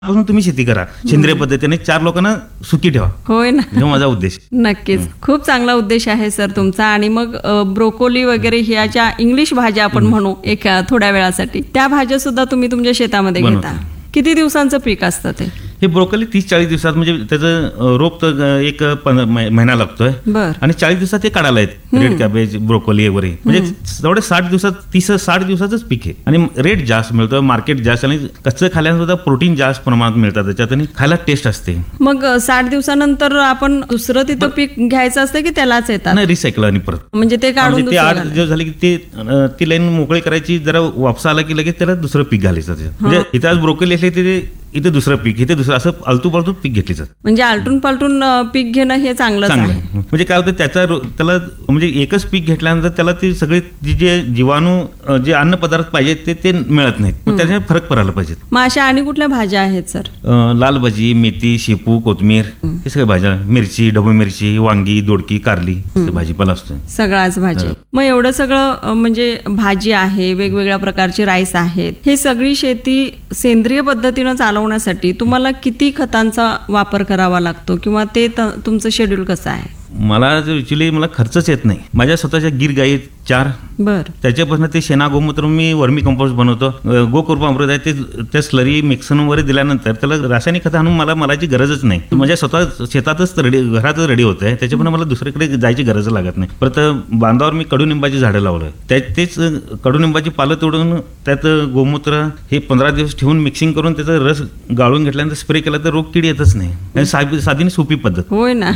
पासून तुम्ही शेती करा सेंद्रिय पद्धतीने, 4 लोकांना सुखी ठेवा. होय ना. हा माझा उद्देश. नक्कीच खूप चांगला उद्देश आहे सर तुमचा. आणि मग ब्रोकोली वगैरे ह्या ज्या इंग्लिश भाज्या आपण म्हणू एक थोड्या वेळासाठी, त्या भाज्या सुद्धा तुम्ही तुमच्या शेतामध्ये घेता. किती दिवसांचं पीक असतं ते? हे ब्रोकोली 30-40 दिवसात, म्हणजे त्याचं रोप तर एक महिना लागतोय आणि 40 दिवसात ते काढायला आहेत. रेड कॅबेज, ब्रोकोली वगैरे, म्हणजे तेवढे 60 दिवसात 30-60 दिवसाचंच पीक आहे. आणि रेट जास्त मिळतं, मार्केट जास्त, आणि कच्चं खाल्यानं सुद्धा प्रोटीन जास्त प्रमाणात मिळतात त्याच्यात, आणि खायला टेस्ट असते. मग 60 दिवसानंतर आपण दुसरं तिथं पीक घ्यायचं असतं की त्यालाच येतात? नाही, रिसायकल आणि परत म्हणजे ते काढून ते 8 दिवस झाले की ती लाईन मोकळी करायची, जरा वापसा आला की लगेच त्याला दुसरं पीक घालायचं. म्हणजे इथं आज ब्रोकोली असले ते इथे दुसरं पीक, इथे दुसरं, असं आलतू पालतू पीक घेतली जात. म्हणजे आलटून पालटून पीक घेणं हे चांगलं आहे. म्हणजे काय होतं त्याला म्हणजे एकच पीक घेतल्यानंतर त्याला ते सगळे जे जीवाणू जे अन्न पदार्थ पाहिजे ते मिळत नाहीत. त्याच्याने फरक पडायला पाहिजे. मग अशा आणि कुठल्या भाज्या आहेत सर? लाल भाजी, मेथी, शेपू, कोथमीर, हे सगळ्या भाज्या, मिरची, ढबू मिरची, वांगी, दोडकी, कारली, भाजीपाला असतो सगळाच भाजी. मग एवढं सगळं म्हणजे भाजी आहे, वेगवेगळ्या प्रकारचे राईस आहेत, हे सगळी शेती सेंद्रिय पद्धतीनं चालवण्यासाठी तुम्हाला किती खतांचा वापर करावा लागतो, किंवा ते तुमचं शेड्यूल कसं आहे? मला ऍक्च्युली खर्चच येत नाही. माझ्या स्वतःच्या गिर गाई 4, त्याच्यापासून ते शेणा गोमूत्र मी वर्मी कंपोस्ट बनवतो. गोकृपा अमृत आहे ते, त्या स्लरी मिक्सन वगैरे दिल्यानंतर त्याला रासायनिक खत आणून मलाची गरजच नाही. माझ्या स्वतः शेतातच घरातच रेडी होत आहे. त्याच्यामुळे मला दुसरीकडे जायची गरज लागत नाही. परत बांधावर मी कडुनिंबाची झाडं लावलोय. तेच कडुनिंबाची पालं तोडून त्यात गोमूत्र हे 15 दिवस ठेवून मिक्सिंग करून त्याचा रस गाळून घेतल्यानंतर स्प्रे केला तर रोग किडी येतच नाही. साधी सोपी पद्धत. होय ना.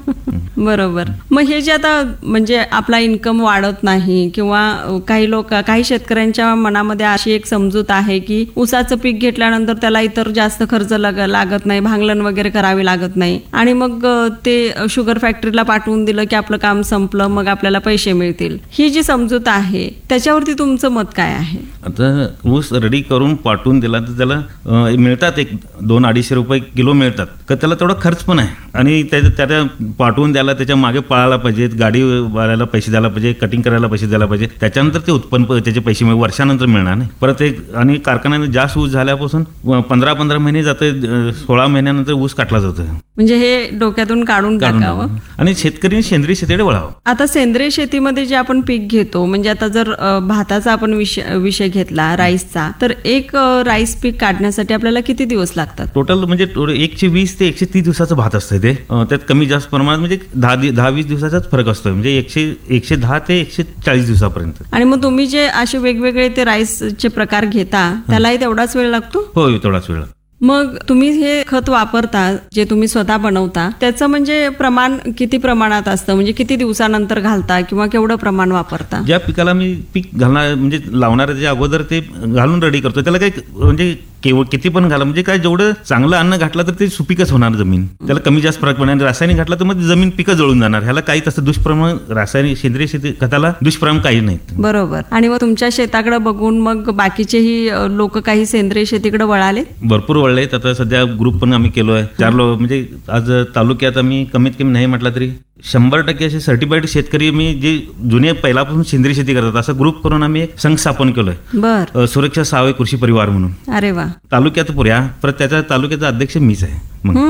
बरोबर. मग हे जे आता म्हणजे आपला इन्कम वाढत नाही, किंवा काही शेतकऱ्यांच्या मनामध्ये अशी एक समजूत आहे की ऊसाचं पीक घेतल्यानंतर त्याला इतर जास्त खर्च लागत नाही, भांगलन वगैरे करावी लागत नाही, आणि मग ते शुगर फॅक्टरीला पाठवून दिलं की आपलं काम संपलं, मग आपल्याला पैसे मिळतील. ही जी समजूत आहे त्याच्यावरती तुमचं मत काय आहे? आता ऊस रेडी करून पाठवून दिला तर त्याला मिळतात 100-200-250 रुपये किलो मिळतात. तर त्याला तेवढा खर्च पण आहे, आणि त्याला पाठवून द्यायला त्याच्या मागे पळायला पाहिजे, गाडी वाल्याला पैसे द्यायला पाहिजे, कटिंग करायला पैसे द्यायला पाहिजे. त्याच्यानंतर ते उत्पन्न त्याचे पैसे वर्षानंतर मिळणार नाही. परत आणि कारखान्याने जास्त ऊस झाल्यापासून 15 महिने जाते, 16 महिन्यानंतर ऊस काटला जातो. म्हणजे हे डोक्यातून काढून टाकावं आणि शेतकरी सेंद्रिय शेतीकडे वळावं. आता सेंद्रिय शेतीमध्ये जे आपण पीक घेतो, म्हणजे आता जर भाताचा आपण विषय घेतला, राईसचा, तर एक राईस पीक काढण्यासाठी आपल्याला किती दिवस लागतात टोटल? म्हणजे 120 ते 130 दिवसाचं भात असतं ते. त्यात कमी जास्त प्रमाणात म्हणजे 10-20 दिवसाचाच फरक असतो. म्हणजे 110 ते 140 दिवसापर्यंत. आणि मग तुम्ही जे असे वेगवेगळे ते राईसचे प्रकार घेता त्यालाही तेवढाच वेळ लागतो? हो, तेवढाच वेळ. मग तुम्ही हे खत वापरता, जे तुम्ही स्वतः बनवता, त्याचं म्हणजे प्रमाण किती प्रमाणात असतं? म्हणजे किती दिवसानंतर घालता, किंवा केवढं प्रमाण वापरता? ज्या पिकाला मी पीक घालणार म्हणजे लावणाऱ्याच्या अगोदर ते घालून रेडी करतो. त्याला काही म्हणजे किती पण घाला, म्हणजे काय जेवढं चांगलं अन्न घातलं तर ते सुपीकच होणार जमीन. त्याला कमी जास्त फरक पडणार. रासायनिक घातला तर मग जमीन पिकं जळून जाणार. ह्याला काही तसं दुष्परिणाम रासायनिक सेंद्रिय शेती खताला दुष्परिणाम काही नाही. बरोबर. आणि मग तुमच्या शेताकडे बघून मग बाकीचेही लोक काही सेंद्रिय शेतीकडे वळाले? भरपूर वळले. आता सध्या ग्रुप पण आम्ही केलोय. 4 लोक, म्हणजे आज तालुक्यात आम्ही कमीत कमी नाही म्हटलं तरी 100% असे सर्टिफाईड शेतकरी मी जे जुने पहिल्यापासून सेंद्रिय शेती करतात असं ग्रुप करून आम्ही एक संघ स्थापन केलोय, सुरक्षा सावय कृषी परिवार म्हणून. अरे वा. तालुक्यात पुऱ्या, परत त्याच्या तालुक्याचा अध्यक्ष मीच आहे.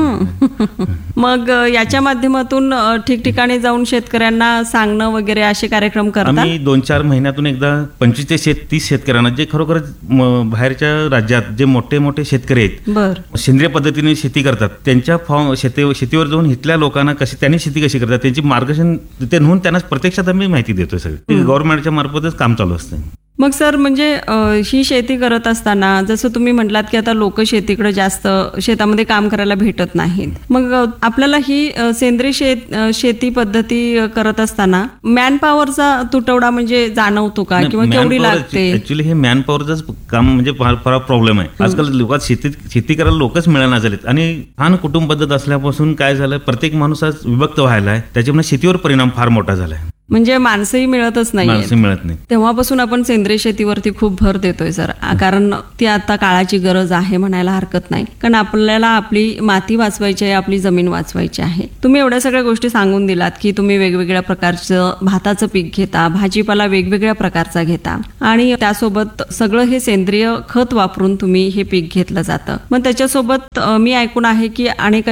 मग याच्या माध्यमातून ठिकठिकाणी जाऊन शेतकऱ्यांना सांगणं वगैरे असे कार्यक्रम करतात? आम्ही 2-4 महिन्यातून एकदा 25 ते 30 शेतकऱ्यांना, जे खरोखरच बाहेरच्या राज्यात जे मोठे मोठे शेतकरी आहेत, सेंद्रिय पद्धतीने शेती करतात, त्यांच्या शेतीवर जाऊन इथल्या लोकांना त्यांनी शेती कशी करतात त्यांची मार्गदर्शन तिथे नेऊन त्यांना प्रत्यक्षात आम्ही माहिती देतोय. सगळं गव्हर्नमेंटच्या मार्फतच काम चालू असतं. मग सर, म्हणजे ही शेती करत असताना जसं तुम्ही म्हटलात की आता लोक शेतीकडे जास्त शेतामध्ये काम करायला भेटत नाहीत, मग आपल्याला ही सेंद्रिय शेती पद्धती करत असताना मॅन पॉवरचा तुटवडा म्हणजे जाणवतो का, किंवा केवढी लागते? ऍक्च्युली हे मॅन पॉवरच काम म्हणजे फार प्रॉब्लेम आहे. आजकाल लोकात शेती करायला लोकच मिळाना झालेत, आणि लहान कुटुंब पद्धत असल्यापासून काय झालं, प्रत्येक माणूस आज विभक्त व्हायला आहे. त्याच्यामुळे शेतीवर परिणाम फार मोठा झालाय. म्हणजे माणसंही मिळतच नाही, माणसं मिळत नाही. तेव्हापासून आपण सेंद्रिय शेतीवरती खूप भर देतोय सर, कारण ती आता काळाची गरज आहे म्हणायला हरकत नाही. कारण आपल्याला आपली माती वाचवायची आहे, आपली जमीन वाचवायची आहे. तुम्ही एवढ्या सगळ्या गोष्टी सांगून दिलात की तुम्ही वेगवेगळ्या प्रकारचं भाताचं पीक घेता, भाजीपाला वेगवेगळ्या प्रकारचा घेता आणि त्यासोबत सगळं हे सेंद्रिय खत वापरून तुम्ही हे पीक घेतलं जातं. मग त्याच्यासोबत मी ऐकून आहे की अनेक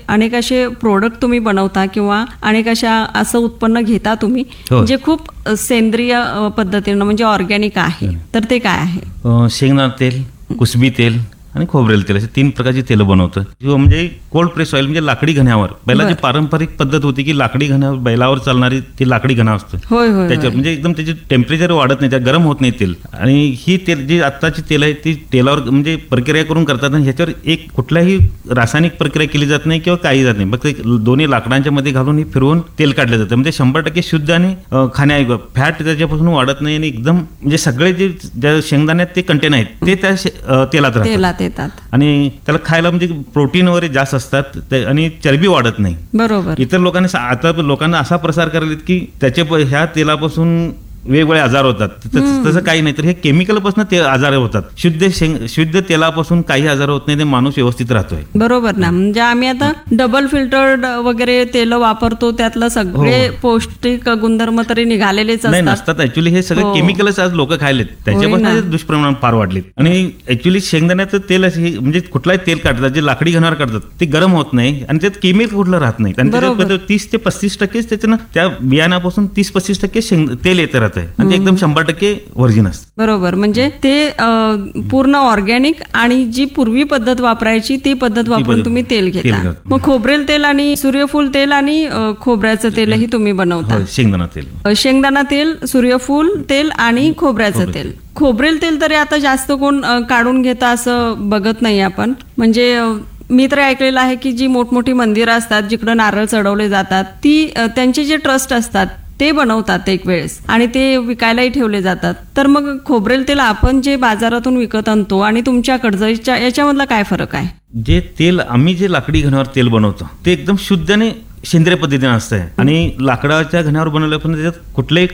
असे प्रोडक्ट तुम्ही बनवता किंवा अनेक अशा असं उत्पन्न घेता तुम्ही जे खूप सेंद्रिय पद्धतीनं म्हणजे ऑर्गॅनिक आहे. तर ते काय आहे? शेंगदाणा तेल, कुसबी तेल आणि खोबरेल तेल असे 3 प्रकारची तेलं बनवतं. किंवा म्हणजे कोल्ड प्रेस ऑइल म्हणजे लाकडी घण्यावर. पहिला जी पारंपरिक पद्धत होती की लाकडी घण्यावर बैलावर चालणारी ती लाकडी घणा असतो, त्याच्यावर म्हणजे एकदम त्याचे टेम्परेचर वाढत नाही, त्या गरम होत नाही तेल. आणि ही तेल जी आत्ताची तेल आहे ती तेलावर म्हणजे प्रक्रिया करून करतात आणि ह्याच्यावर एक कुठल्याही रासायनिक प्रक्रिया केली जात नाही किंवा काही जात नाही. फक्त दोन्ही लाकडांच्या मध्ये घालून ही फिरवून तेल काढलं जातं. म्हणजे 100% शुद्ध आणि खाण्यायोग्य, फॅट त्याच्यापासून वाढत नाही आणि एकदम म्हणजे सगळे जे ज्या शेंगदाण्यात ते कंटेन आहेत ते त्या तेलात राहतात आणि त्याला खायला म्हणजे प्रोटीन वगैरे जास्त असतात आणि चरबी वाढत नाही. बरोबर. इतर लोकांनी आता लोकांना असा प्रसार करायला की ह्या तेलापासून वेगवेगळे आजार होतात. तसं काही नाही. तर हे केमिकल पासून ते आजार होतात. शुद्ध तेलापासून काही आजार होत नाही, ते माणूस व्यवस्थित राहतोय. बरोबर ना. म्हणजे आम्ही आता डबल फिल्टर्ड वगैरे तेल वापरतो, त्यातलं सगळे पौष्टिक गुणधर्म तरी निघालेलेच नसतात. ऍक्च्युली हे सगळे केमिकलच आज लोक खायलेत, त्याच्यापासून दुष्परिणाम फार वाढलेत. आणि ऍक्च्युली शेंगदाण्याचं तेल म्हणजे कुठलाही तेल काढतात जे लाकडी घणावर काढतात ते गरम होत नाही आणि त्यात केमिकल कुठलं राहत नाही. आणि त्याच्यात 30 ते 35% त्याच्यानं त्या बियाण्यापासून 30-35% तेल येतं राहतं आणि ते एकदम 100% व्हर्जिन असतं. बरोबर. म्हणजे ते पूर्ण ऑर्गॅनिक आणि जी पूर्वी पद्धत वापरायची ती पद्धत वापरून तुम्ही तेल घेता. मग खोबरेल तेल आणि सूर्यफूल तेल आणि खोबऱ्याचं तेलही तुम्ही बनवता. शेंगदाणा तेल, सूर्यफूल तेल आणि खोबऱ्याचं तेल. खोबरेल तेल तरी आता जास्त कोण काढून घेता असं बघत नाही आपण. म्हणजे मी तर ऐकलेलं आहे की जी मोठमोठी मंदिरं असतात जिकडे नारळ चढवले जातात ती त्यांचे जे ट्रस्ट असतात ते बनवतात एक वेळेस आणि ते विकायलाही ठेवले जातात. तर मग खोबरेल तेल आपण जे बाजारातून विकत आणतो आणि तुमच्याकडचं याच्यामधला काय फरक आहे? जे तेल आम्ही जे लाकडी घण्यावर तेल बनवतो ते एकदम शुद्ध आणि सेंद्रिय पद्धतीने असतंय आणि लाकडाच्या घण्यावर बनवलं पण त्याच्यात कुठलेही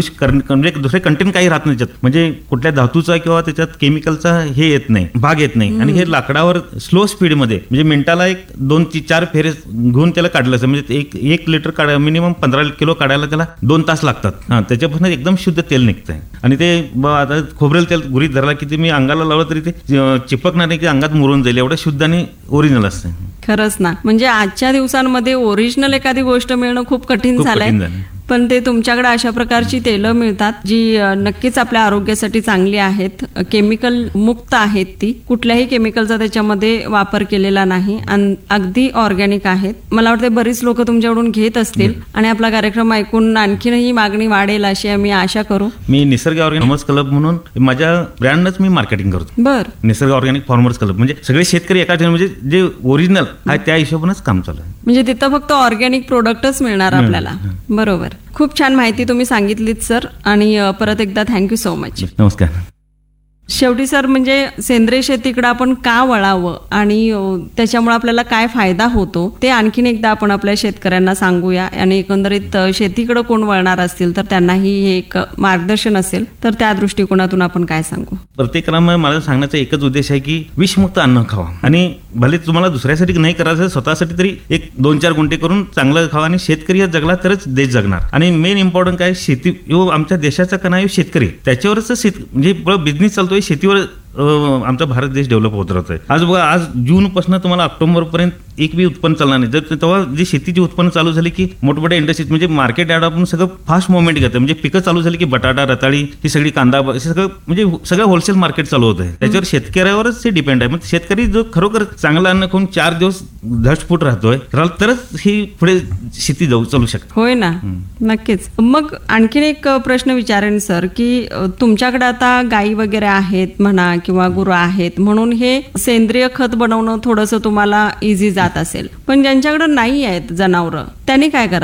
दुसरे कंटेंट काही राहत नाही त्याच्यात. म्हणजे कुठल्या धातूचा किंवा त्याच्यात केमिकलचा हे येत नाही, भाग येत नाही. आणि हे लाकडावर स्लो स्पीडमध्ये म्हणजे मिनिटाला 2-4 फेरे घेऊन त्याला काढलं असं. म्हणजे 1 लिटर मिनिमम 15 किलो काढायला त्याला 2 तास लागतात. त्याच्यापासून एकदम शुद्ध तेल निघतंय. आणि ते आता खोबरेल तेल गुरीत धरला की ते मी अंगाला लावलं तरी ते चिपकणार नाही की अंगात मुरून जाईल, एवढं शुद्ध आणि ओरिजिनल असतं. खरंच ना. म्हणजे आजच्या दिवसांमध्ये ओरिजिनल एखादी गोष्ट मिळणं खूप कठीण झालंय. पण ते तुमच्याकडे अशा प्रकारची तेलं मिळतात जी नक्कीच आपल्या आरोग्यासाठी चांगली आहेत, केमिकल मुक्त आहेत, ती कुठल्याही केमिकलचा त्याच्यामध्ये वापर केलेला नाही आणि अगदी ऑर्गॅनिक आहेत. मला वाटतं बरीच लोक तुमच्याकडून घेत असतील आणि आपला कार्यक्रम ऐकून आणखीनही मागणी वाढेल अशी आम्ही आशा करू. मी निसर्ग ऑर्गॅनिक फार्मर्स क्लब म्हणून माझ्या ब्रँडच मी मार्केटिंग करतो. बर. निसर्ग ऑर्गॅनिक फार्मर्स क्लब म्हणजे सगळे शेतकरी एका ठिकाणी म्हणजे जे ओरिजिनल आहे त्या हिशोबानेच काम चालू आहे. म्हणजे तिथं फक्त ऑर्गॅनिक प्रोडक्टच मिळणार आपल्याला. बरोबर. खूप छान माहिती तुम्ही सांगितलीत सर आणि परत एकदा थँक्यू सो मच. नमस्कार. शेवटी सर म्हणजे सेंद्रिय शेतीकडे आपण का वळावं आणि त्याच्यामुळे आपल्याला काय फायदा होतो ते आणखीन एकदा आपण आपल्या शेतकऱ्यांना सांगूया आणि एकंदरीत शेतीकडे कोण वळणार असतील तर त्यांनाही हे एक मार्गदर्शन असेल तर त्या दृष्टिकोनातून आपण काय सांगू? प्रत्येकाला मला सांगण्याचा एकच उद्देश आहे की विषमुक्त अन्न खावा आणि भले तुम्हाला दुसऱ्यासाठी नाही करायचं स्वतःसाठी तरी 1-2-4 गुंठे करून चांगलं खावा आणि शेतकरी जगला तरच देश जगणार. आणि मेन इम्पॉर्टंट काय शेती आमच्या देशाचा कणा शेतकरी त्याच्यावरच म्हणजे बिझनेस चालतोय. शेतीवर आमचा भारत देश डेव्हलप होत राहतोय. आज बघा आज जून पासून तुम्हाला ऑक्टोबर पर्यंत एक बी उत्पन्न चालणार नाही. जर तेव्हा जी शेतीची उत्पन्न चालू झाली की मोठमोठ्या इंडस्ट्रीज म्हणजे मार्केट यार्ड आपण सगळं फास्ट मुवमेंट घेतं. म्हणजे पिकं चालू झाली की बटाटा, रताळी ही सगळी कांदा सगळं म्हणजे सगळं होलसेल मार्केट चालू होत आहे. त्याच्यावर शेतकऱ्यावरच ते डिपेंड आहे. मग शेतकरी जो खरोखर चांगलं अन्न खाऊन 4 दिवस धडपड राहतोय तरच ही पुढे शेती चालू शकते. होय ना. नक्कीच. मग आणखीन एक प्रश्न विचारेन सर की तुमच्याकडे आता गायी वगैरे आहेत म्हणा किंवा गुरं आहेत म्हणून हे सेंद्रिय खत बनवणं थोडंसं तुम्हाला इझी जात असेल. पण ज्यांच्याकडे नाही आहेत जनावरं त्यांनी काय करावं?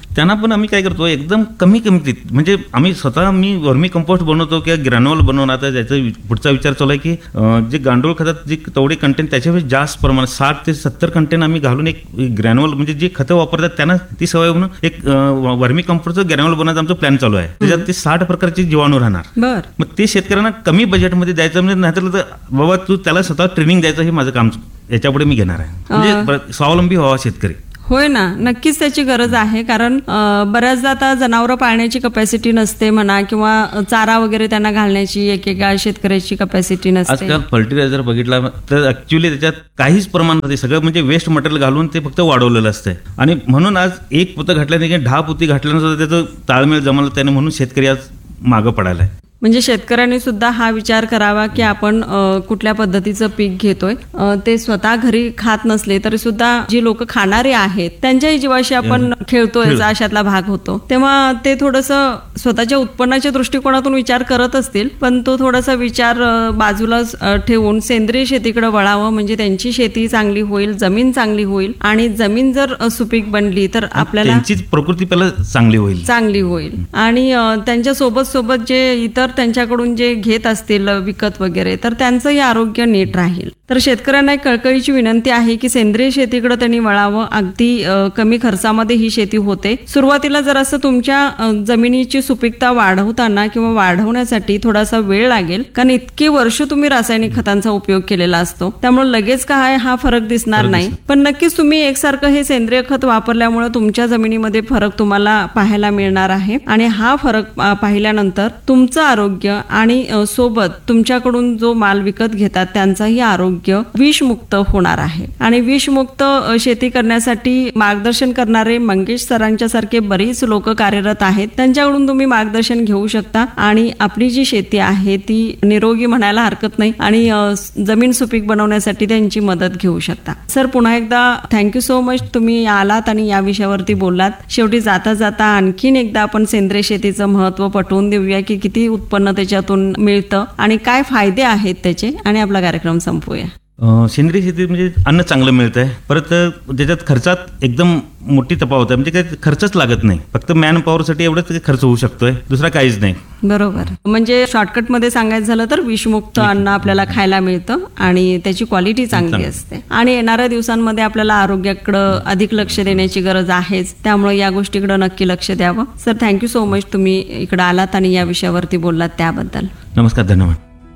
त्यांना पण आम्ही काय करतो एकदम कमी किमतीत, म्हणजे आम्ही स्वतः मी वर्मी कंपोस्ट बनवतो किंवा ग्रॅन्युअल बनवून, आता त्याचा पुढचा विचार चालू आहे की जे गांडूळ खतात जे तेवढे कंटेंट त्याच्यापेक्षा जास्त प्रमाणात 60 ते 70 कंटेंट आम्ही घालून एक ग्रॅन्युअल, म्हणजे जे खतं वापरतात त्यांना ती सवय म्हणून एक वर्मी कंपोस्टचं ग्रॅन्युअल बनवायचा आमचा प्लॅन चालू आहे. त्याच्यात ते 60 प्रकारचे जीवाणू राहणार. मग ते शेतकऱ्यांना कमी बजेटमध्ये द्यायचं, म्हणजे नाहीतर बाबा तू त्याला स्वतः ट्रेनिंग द्यायचं, हे माझं काम याच्यापुढे मी घेणार आहे. म्हणजे स्वावलंबी व्हावा शेतकरी. होय ना, नक्कीच त्याची गरज आहे. कारण बऱ्याचदा आता जनावरं पाळण्याची कपॅसिटी नसते म्हणा, किंवा चारा वगैरे त्यांना घालण्याची एकेका शेतकऱ्याची कपॅसिटी नसते. आजकाल फर्टिलायझर बघितला तर ऍक्च्युअली त्याच्यात काहीच प्रमाण नाही, सगळं म्हणजे वेस्ट मटेरियल घालून ते फक्त वाढवलेलं असतंय. आणि म्हणून आज एक पोतं घातल्याने 10 पोती घातल्यानं सुद्धा त्याचं ताळमेळ जमलं, त्याने म्हणून शेतकरी आज मागं पडायला आहे. म्हणजे शेतकऱ्यांनी सुद्धा हा विचार करावा की आपण कुठल्या पद्धतीचं पीक घेतोय. ते स्वतः घरी खात नसले तरी सुद्धा जी लोक खाणारे आहेत त्यांच्याही जीवाशी आपण खेळतोय अशातला भाग होतो. तेव्हा ते थोडंसं स्वतःच्या उत्पन्नाच्या दृष्टिकोनातून विचार करत असतील, पण तो थोडासा विचार बाजूला ठेवून सेंद्रिय शेतीकडे वळावं, म्हणजे त्यांची शेती चांगली होईल, जमीन चांगली होईल. आणि जमीन जर सुपीक बनली तर आपल्याला त्यांचीच प्रकृती पहिला चांगली होईल. आणि त्यांच्या सोबत जे इतर त्यांच्याकडून जे घेत असतील विकत वगैरे, तर त्यांचंही आरोग्य नीट राहील. तर शेतकऱ्यांना एक कळकळीची विनंती आहे की सेंद्रिय शेतीकडे त्यांनी वळावं. अगदी कमी खर्चामध्ये ही शेती होते. सुरुवातीला जर असं तुमच्या जमिनीची सुपीकता वाढवताना किंवा वाढवण्यासाठी थोडासा वेळ लागेल, कारण इतकी वर्ष तुम्ही रासायनिक खतांचा उपयोग केलेला असतो, त्यामुळे लगेच काय हा फरक दिसणार नाही. पण नक्कीच तुम्ही एकसारखं हे सेंद्रिय खत वापरल्यामुळे तुमच्या जमिनीमध्ये फरक तुम्हाला पाहायला मिळणार आहे. आणि हा फरक पाहिल्यानंतर तुमचं आरोग्य आणि सोबत तुमच्याकडून जो माल विकत घेतात त्यांचाही आरोग्य विषमुक्त होणार आहे. आणि विषमुक्त शेती करण्यासाठी मार्गदर्शन करणारे मंगेश सरांच्या सारखे बरीच लोक कार्यरत आहेत. त्यांच्याकडून तुम्ही मार्गदर्शन घेऊ शकता आणि आपली जी शेती आहे ती निरोगी म्हणायला हरकत नाही, आणि जमीन सुपीक बनवण्यासाठी त्यांची मदत घेऊ शकता. सर, पुन्हा एकदा थँक्यू सो मच, तुम्ही आलात आणि या विषयावरती बोललात. शेवटी जाता जाता आणखीन एकदा आपण सेंद्रिय शेतीचं महत्व पटवून देऊया की किती उत्पन्न त्याच्यातून मिळतं आणि काय फायदे आहेत त्याचे, आणि आपला कार्यक्रम संपवूया. सेंद्रिय शेती म्हणजे अन्न चांगलं मिळतं आहे, परत त्याच्यात खर्चात एकदम मोठी तफावत आहे. म्हणजे काही खर्चच लागत नाही, फक्त मॅन पॉवरसाठी एवढंच खर्च होऊ शकतोय, दुसरा काहीच नाही. बरोबर. म्हणजे शॉर्टकटमध्ये सांगायचं झालं तर विषमुक्त अन्न आपल्याला खायला मिळतं आणि त्याची क्वालिटी चांगली असते. आणि येणाऱ्या दिवसांमध्ये आपल्याला आरोग्याकडे अधिक लक्ष देण्याची गरज आहेच, त्यामुळे या गोष्टीकडे नक्की लक्ष द्यावं. सर, थँक्यू सो मच, तुम्ही इकडे आलात आणि या विषयावरती बोललात त्याबद्दल. नमस्कार, धन्यवाद.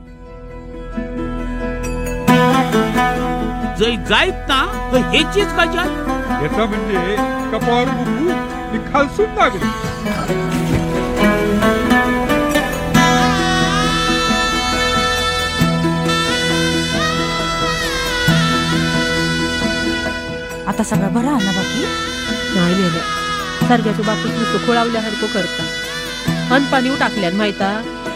जायत ना तर ह्याचीच गजल. याचा म्हणजे कपाळावर बुबू आणि खालसून लागली. आता सगळं बरं आहे ना बाकी? नाही नेलं सारख्याच्या बापूस नुसतं खोळावल्यासारखं करता. अन पाणी टाकल्यान माहिता